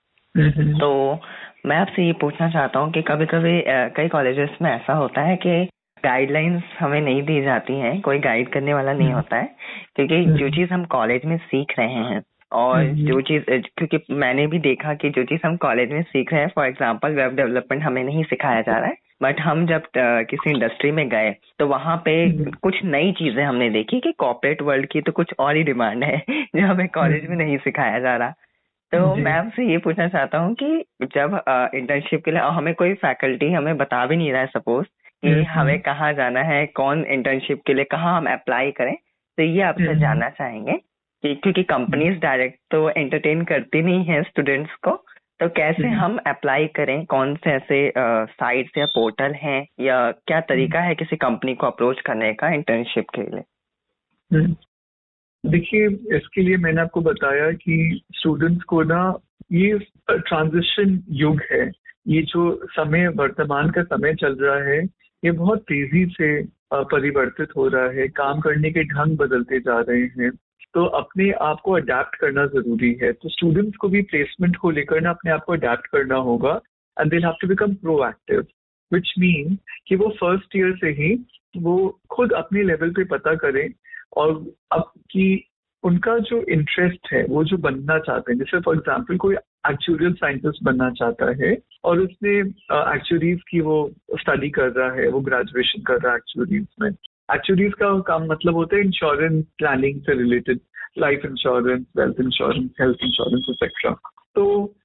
तो मैं आपसे ये पूछना चाहता हूँ कि कभी कभी कई कॉलेजेस में ऐसा होता है कि गाइडलाइंस हमें नहीं दी जाती हैं, कोई गाइड करने वाला नहीं होता है, क्योंकि जो चीज हम कॉलेज में सीख रहे हैं और जो चीज, क्योंकि मैंने भी देखा कि जो चीज हम कॉलेज में सीख रहे हैं, फॉर एग्जांपल वेब डेवलपमेंट हमें नहीं सिखाया जा रहा है, बट हम जब किसी इंडस्ट्री में गए तो वहां पे कुछ नई चीजें हमने देखी कि कॉर्पोरेट वर्ल्ड की तो कुछ और ही डिमांड है जो हमें कॉलेज में नहीं सिखाया जा रहा। तो मैं आपसे ये पूछना चाहता हूँ कि जब इंटर्नशिप के लिए हमें कोई फैकल्टी हमें बता भी नहीं रहा है सपोज कि हमें कहाँ जाना है, कौन इंटर्नशिप के लिए कहाँ हम अप्लाई करें, तो ये आपसे जानना चाहेंगे कि क्योंकि कंपनीज डायरेक्ट तो एंटरटेन करती नहीं है स्टूडेंट्स को, तो कैसे हम अप्लाई करें, कौन से ऐसे साइट्स या पोर्टल हैं, या क्या तरीका है किसी कंपनी को अप्रोच करने का इंटर्नशिप के लिए? देखिए, इसके लिए मैंने आपको बताया कि स्टूडेंट्स को ना, ये ट्रांजिशन युग है, ये जो समय वर्तमान का समय चल रहा है, ये बहुत तेजी से परिवर्तित हो रहा है, काम करने के ढंग बदलते जा रहे हैं, तो अपने आप को अडेप्ट करना जरूरी है। तो स्टूडेंट्स को भी प्लेसमेंट को लेकर ना अपने आप को अडेप्ट करना होगा, and they have to become proactive, which mean कि वो फर्स्ट ईयर से ही वो खुद अपने लेवल पे पता करें, और अब कि उनका जो इंटरेस्ट है, वो जो बनना चाहते हैं, जैसे फॉर एग्जांपल कोई एक्चुअरियल साइंटिस्ट बनना चाहता है और उसने एक्चुअरीज की वो स्टडी कर रहा है, वो ग्रेजुएशन कर रहा है एक्चुअरीज में। एक्चुअरीज का काम मतलब होता है इंश्योरेंस प्लानिंग से related, life insurance, wealth insurance, health insurance etcetera. तो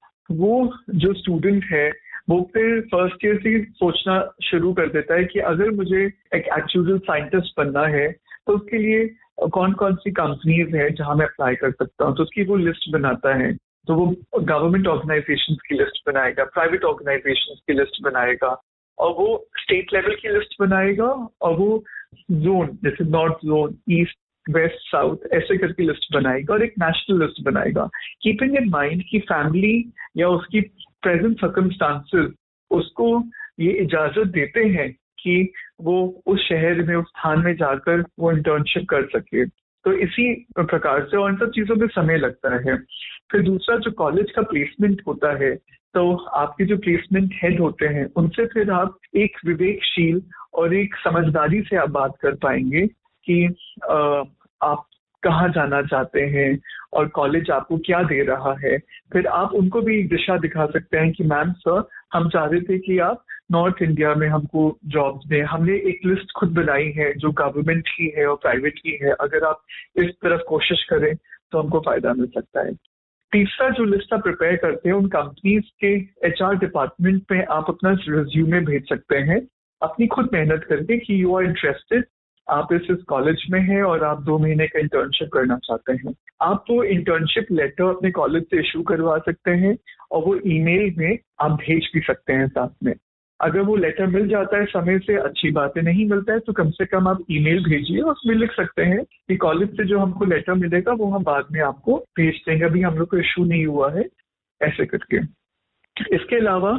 वो जो स्टूडेंट है वो फिर फर्स्ट ईयर से सोचना शुरू कर देता है कि अगर मुझे एक एक्चुअरियल साइंटिस्ट बनना है तो उसके लिए कौन कौन सी कंपनीज है जहां मैं अप्लाई कर सकता हूँ। तो उसकी वो लिस्ट बनाता है, तो वो गवर्नमेंट ऑर्गेनाइजेशंस की लिस्ट बनाएगा, प्राइवेट ऑर्गेनाइजेशंस की लिस्ट बनाएगा, और वो स्टेट लेवल की लिस्ट बनाएगा, और वो जोन जैसे north zone, east, waste, south ऐसे करके लिस्ट बनाएगा, और एक नेशनल लिस्ट बनाएगा, कीपिंग इन माइंड कि फैमिली या उसकी प्रेजेंट सर्कमस्टांसेस उसको ये इजाजत देते हैं कि वो उस शहर में, उस स्थान में जाकर वो इंटर्नशिप कर सके। तो इसी प्रकार से, और इन सब चीजों में समय लगता है। फिर दूसरा जो कॉलेज का प्लेसमेंट होता है, तो आपके जो प्लेसमेंट हेड होते हैं उनसे फिर आप एक विवेकशील और एक समझदारी से आप बात कर पाएंगे कि आ, आप कहाँ जाना चाहते हैं और कॉलेज आपको क्या दे रहा है। फिर आप उनको भी दिशा दिखा सकते हैं कि मैम सर, हम चाह रहे थे कि आप नॉर्थ इंडिया में हमको जॉब्स दें। हमने एक लिस्ट खुद बनाई है जो गवर्नमेंट की है और प्राइवेट की है। अगर आप इस तरफ कोशिश करें तो हमको फायदा मिल सकता है। तीसरा जो लिस्ट आप प्रिपेयर करते हैं, उन कंपनीज के एचआर डिपार्टमेंट में आप अपना रिज्यूमे भेज सकते हैं अपनी खुद मेहनत करके कि यू आर इंटरेस्टेड, आप इस इस कॉलेज में हैं और आप दो महीने का इंटर्नशिप करना चाहते हैं। आप वो इंटर्नशिप लेटर अपने कॉलेज से इशू करवा सकते हैं और वो ईमेल में आप भेज भी सकते हैं साथ में। अगर वो लेटर मिल जाता है समय से, अच्छी बात है, नहीं मिलता है तो कम से कम आप ईमेल भेजिए, उसमें लिख सकते हैं कि कॉलेज से जो हमको लेटर मिलेगा वो हम बाद में आपको भेज देंगे, अभी हम लोग को इशू नहीं हुआ है, ऐसे करके। इसके अलावा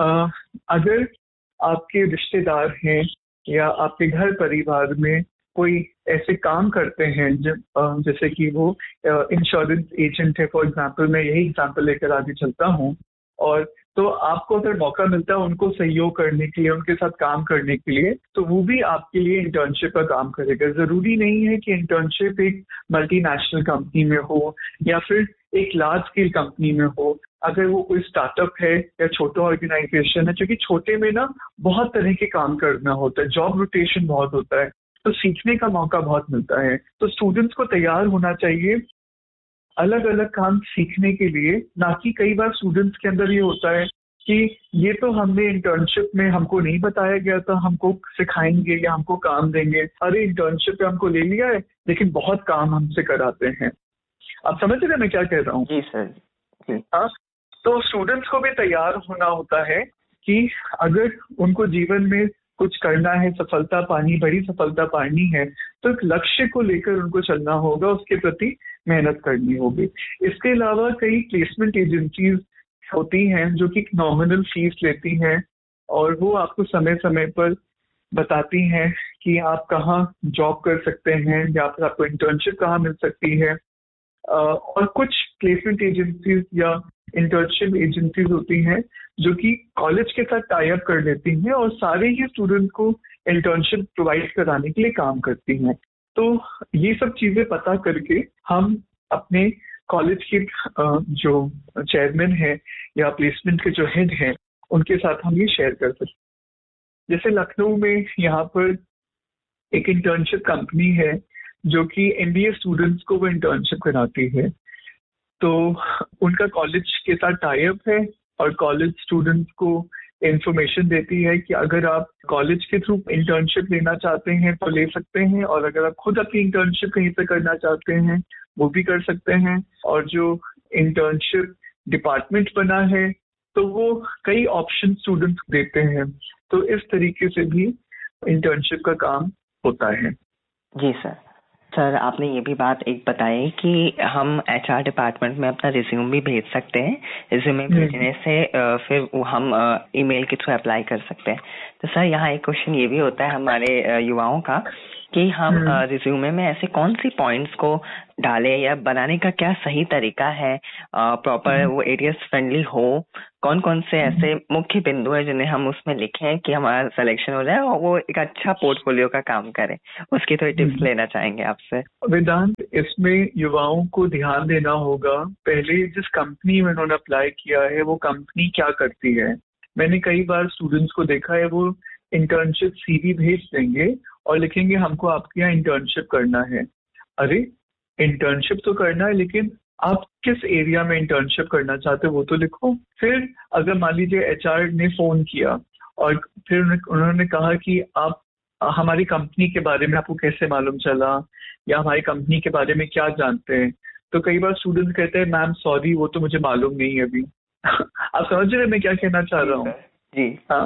अगर आपके रिश्तेदार हैं या आपके घर परिवार में कोई ऐसे काम करते हैं जैसे कि वो इंश्योरेंस एजेंट है, फॉर एग्जांपल, मैं यही एग्जांपल लेकर आगे चलता हूँ, और तो आपको अगर मौका मिलता है उनको सहयोग करने के लिए, उनके साथ काम करने के लिए, तो वो भी आपके लिए इंटर्नशिप का काम करेगा। जरूरी नहीं है कि इंटर्नशिप एक मल्टीनेशनल कंपनी में हो या फिर एक लार्ज स्केल कंपनी में हो। अगर वो कोई स्टार्टअप है या छोटा ऑर्गेनाइजेशन है, क्योंकि छोटे में ना बहुत तरह के काम करना होता है, जॉब रोटेशन बहुत होता है, तो सीखने का मौका बहुत मिलता है। तो स्टूडेंट्स को तैयार होना चाहिए अलग अलग काम सीखने के लिए, ना कि कई बार स्टूडेंट्स के अंदर ये होता है कि ये तो हमने इंटर्नशिप में हमको नहीं बताया गया था, हमको सिखाएंगे या हमको काम देंगे। अरे इंटर्नशिप पे हमको ले लिया है लेकिन बहुत काम हमसे कराते हैं। आप समझ रहे हैं मैं क्या कह रहा हूँ? जी सर। जी हाँ, तो स्टूडेंट्स को भी तैयार होना होता है कि अगर उनको जीवन में कुछ करना है, सफलता पानी, बड़ी सफलता पानी है, तो एक लक्ष्य को लेकर उनको चलना होगा, उसके प्रति मेहनत करनी होगी। इसके अलावा कई प्लेसमेंट एजेंसीज होती हैं जो कि नॉमिनल फीस लेती हैं और वो आपको समय समय पर बताती हैं कि आप कहाँ जॉब कर सकते हैं या फिर आपको इंटर्नशिप कहाँ मिल सकती है। और कुछ प्लेसमेंट एजेंसीज या इंटर्नशिप एजेंसीज होती हैं जो कि कॉलेज के साथ टाई अप कर लेती हैं और सारे ही स्टूडेंट को इंटर्नशिप प्रोवाइड कराने के लिए काम करती हैं। तो ये सब चीजें पता करके हम अपने कॉलेज के जो चेयरमैन है या प्लेसमेंट के जो हेड हैं उनके साथ हम ये शेयर कर सकते हैं। जैसे लखनऊ में यहाँ पर एक इंटर्नशिप कंपनी है जो कि एमबीए स्टूडेंट्स को वो इंटर्नशिप कराती है। तो उनका कॉलेज के साथ टाई अप है और कॉलेज स्टूडेंट्स को इंफॉर्मेशन देती है कि अगर आप कॉलेज के थ्रू इंटर्नशिप लेना चाहते हैं तो ले सकते हैं, और अगर आप खुद अपनी इंटर्नशिप कहीं पे करना चाहते हैं वो भी कर सकते हैं। और जो इंटर्नशिप डिपार्टमेंट बना है तो वो कई ऑप्शन स्टूडेंट्स देते हैं। तो इस तरीके से भी इंटर्नशिप का काम होता है। जी सर। सर आपने ये भी बात एक बताई कि हम एचआर डिपार्टमेंट में अपना रिज्यूम भी भेज सकते हैं, रिज्यूमे भेजने से फिर हम ईमेल के थ्रू अप्लाई कर सकते हैं। तो सर यहाँ एक क्वेश्चन ये भी होता है हमारे युवाओं का कि हम रिज्यूमे में ऐसे कौन सी पॉइंट्स को डालें या बनाने का क्या सही तरीका है, प्रॉपर वो एटीएस फ्रेंडली हो, कौन कौन से ऐसे मुख्य बिंदु है जिन्हें हम उसमें लिखें कि हमारा सिलेक्शन हो जाए और वो एक अच्छा पोर्टफोलियो का काम करे, उसकी थोड़ी टिप्स लेना चाहेंगे आपसे। वेदांत, इसमें युवाओं को ध्यान देना होगा पहले जिस कंपनी में उन्होंने अप्लाई किया है वो कंपनी क्या करती है। मैंने कई बार स्टूडेंट्स को देखा है वो इंटर्नशिप सीवी भेज देंगे और लिखेंगे हमको आपके यहाँ इंटर्नशिप करना है। अरे इंटर्नशिप तो करना है लेकिन आप किस एरिया में इंटर्नशिप करना चाहते हो वो तो लिखो। फिर अगर मान लीजिए एचआर ने फोन किया और फिर उन्होंने कहा कि आप हमारी कंपनी के बारे में आपको कैसे मालूम चला या हमारी कंपनी के बारे में क्या जानते हैं, तो कई बार स्टूडेंट कहते हैं मैम सॉरी वो तो मुझे मालूम नहीं है अभी। आप समझ रहे हैं मैं क्या कहना चाह रहा हूँ? जी हाँ,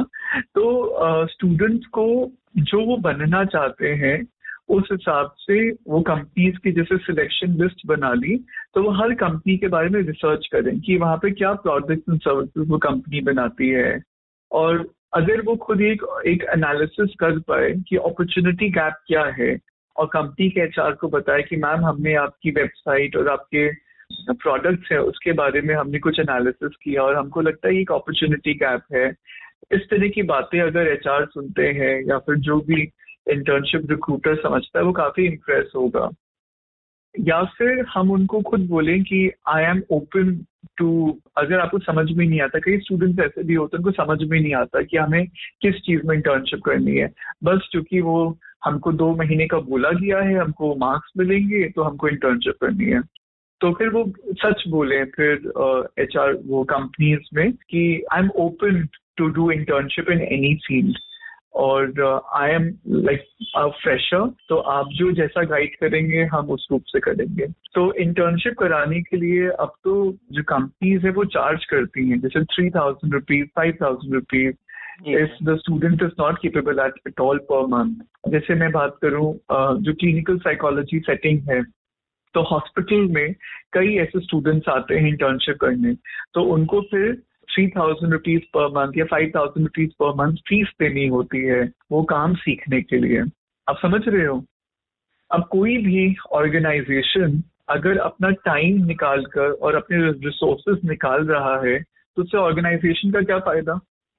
तो स्टूडेंट्स को जो वो बनना चाहते हैं उस हिसाब से वो कंपनीज की जैसे सिलेक्शन लिस्ट बना ली, तो वो हर कंपनी के बारे में रिसर्च करें कि वहाँ पे क्या प्रोडक्ट्स एंड सर्विसेज वो कंपनी बनाती है। और अगर वो खुद एक एक एनालिसिस कर पाए कि अपॉर्चुनिटी गैप क्या है और कंपनी के एचआर को बताए कि मैम हमने आपकी वेबसाइट और आपके प्रोडक्ट्स है उसके बारे में हमने कुछ एनालिसिस किया और हमको लगता है एक अपॉर्चुनिटी गैप है। इस तरह की बातें अगर एचआर सुनते हैं या फिर जो भी इंटर्नशिप रिक्रूटर समझता है वो काफी इम्प्रेस होगा। या फिर हम उनको खुद बोलें कि आई एम ओपन टू, अगर आपको समझ में नहीं आता, कई स्टूडेंट्स ऐसे भी होते हैं उनको समझ में नहीं आता कि हमें किस चीज में इंटर्नशिप करनी है, बस क्योंकि वो हमको दो महीने का बोला गया है, हमको मार्क्स मिलेंगे तो हमको इंटर्नशिप करनी है। तो फिर वो सच बोले फिर एच आर वो कंपनीज में कि I am open to do internship in any field और I am like a fresher, तो आप जो जैसा गाइड करेंगे हम उस रूप से करेंगे। तो इंटर्नशिप कराने के लिए अब तो जो कंपनीज है वो चार्ज करती हैं, जैसे three thousand rupees five thousand rupees if the student is not capable eight at all per month. जैसे मैं बात करूं जो क्लिनिकल साइकोलॉजी सेटिंग है, तो हॉस्पिटल में कई ऐसे स्टूडेंट्स आते हैं इंटर्नशिप करने, तो उनको फिर three thousand rupees per month या five thousand rupees per month fees देनी होती है वो काम सीखने के लिए। आप समझ रहे हो? अब कोई भी ऑर्गेनाइजेशन अगर अपना टाइम निकाल कर और अपने रिसोर्सेज निकाल रहा है तो उससे ऑर्गेनाइजेशन का क्या फायदा,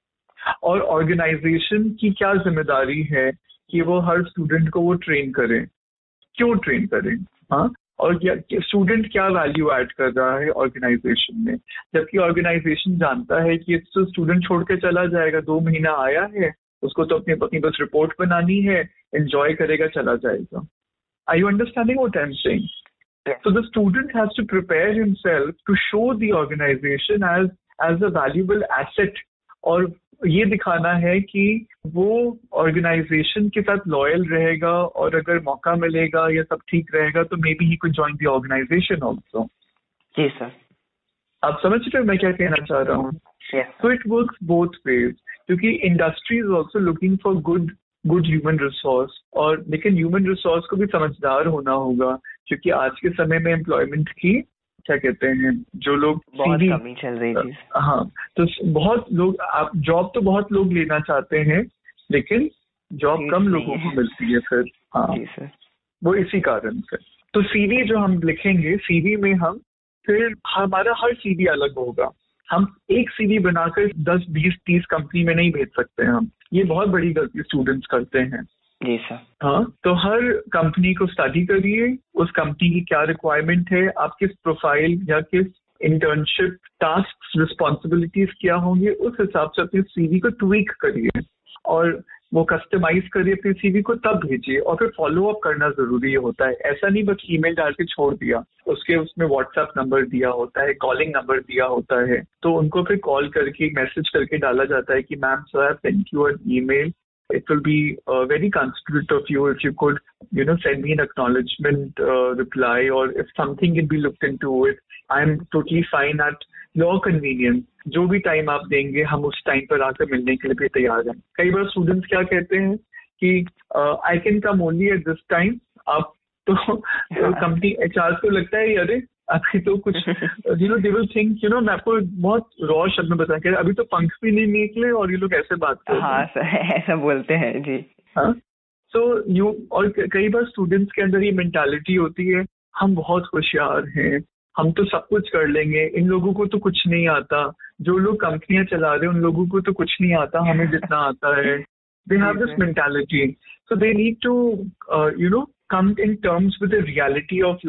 और ऑर्गेनाइजेशन की क्या जिम्मेदारी है कि वो हर स्टूडेंट को वो ट्रेन करें, क्यों ट्रेन करें, हाँ, और स्टूडेंट क्या वैल्यू ऐड कर रहा है ऑर्गेनाइजेशन में, जबकि ऑर्गेनाइजेशन जानता है कि तो स्टूडेंट छोड़ के चला जाएगा, दो महीना आया है उसको तो अपनी अपनी बस रिपोर्ट बनानी है, एंजॉय करेगा चला जाएगा। Are you understanding what I am saying? So the student has to prepare himself to show the organization as as a valuable asset, और ये दिखाना है कि वो ऑर्गेनाइजेशन के साथ लॉयल रहेगा और अगर मौका मिलेगा या सब ठीक रहेगा तो may be he could join the organisation also. Ji sir. आप समझ रहे हो मैं क्या कहना चाह रहा हूँ? So it works both ways, क्योंकि industry is also looking for good good human resource, और लेकिन ह्यूमन रिसोर्स को भी समझदार होना होगा, क्योंकि आज के समय में एम्प्लॉयमेंट की क्या कहते हैं, जो लोग बहुत कमी चल रही थी। हाँ, तो बहुत लोग, आप जॉब तो बहुत लोग लेना चाहते हैं लेकिन जॉब कम लोगों को मिलती है फिर। हाँ जी सर, वो इसी कारण से। तो सीवी जो हम लिखेंगे, सीवी में हम फिर हमारा हर सीवी अलग होगा, हम एक सीवी बनाकर दस बीस तीस कंपनी में नहीं भेज सकते हैं हम, ये बहुत बड़ी गलती स्टूडेंट्स करते हैं। जी सर। हाँ, तो हर कंपनी को स्टडी करिए, उस कंपनी की क्या रिक्वायरमेंट है, आप किस प्रोफाइल या किस इंटर्नशिप टास्क रिस्पॉन्सिबिलिटीज क्या होंगे, उस हिसाब से अपने सीवी को ट्वीक करिए और वो कस्टमाइज करिए अपने सीवी को, तब भेजिए। और फिर फॉलो अप करना जरूरी होता है, ऐसा नहीं बस ईमेल डाल के छोड़ दिया, उसके उसमें व्हाट्सएप नंबर दिया होता है, कॉलिंग नंबर दिया होता है, तो उनको फिर कॉल करके मैसेज करके डाला जाता है कि ma'am sir I have sent you N email, it will be uh, very considerate of you if you could, you know, send me an acknowledgement uh, reply, or if something can be looked into it. I'm totally fine at your convenience. जो भी time आप देंगे हम उस time पर आकर मिलने के लिए भी तैयार हैं। कई बार स्टूडेंट्स क्या कहते हैं कि I can come only at this time, आप तो कंपनी एच आर को लगता है अरे अभी तो कुछ you know they will think, you know मैं आपको बहुत रॉ शब्द में बता के अभी तो पंख भी नहीं निकले और ये लोग ऐसे बात करते हैं। हाँ सर, ऐसा बोलते हैं जी। हाँ, सो यू, और कई बार स्टूडेंट्स के अंदर ये मेंटालिटी होती है हम बहुत होशियार हैं, हम तो सब कुछ कर लेंगे, इन लोगों को तो कुछ नहीं आता, जो लोग कंपनियां चला रहे हैं उन लोगों को तो कुछ नहीं आता, हमें जितना आता है। They have this mentality, so they need to you know come in terms with the reality of